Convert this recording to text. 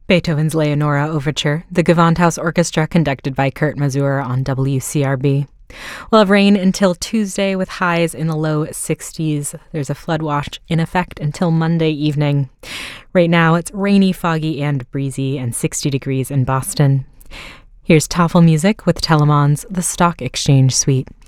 Beethoven's Leonora Overture, the Gewandhaus Orchestra conducted by Kurt Masur on WCRB. We'll have rain until Tuesday with highs in the low 60s. There's a flood watch in effect until Monday evening. Right now it's rainy, foggy, and breezy and 60 degrees in Boston. Here's Toffel Music with Telemann's The Stock Exchange Suite.